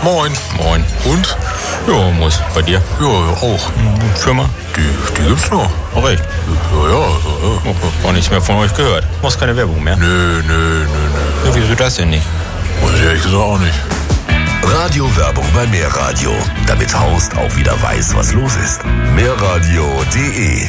Moin. Moin. Und? Ja, muss. Bei dir? Ja, auch. Firma? Die gibt's noch. Auch echt? Ja. Auch nichts mehr von euch gehört. Muss keine Werbung mehr. Nö. Ja, wieso das denn nicht? Muss ich ehrlich gesagt auch nicht. Radiowerbung bei Mehrradio, damit Horst auch wieder weiß, was los ist. Mehrradio.de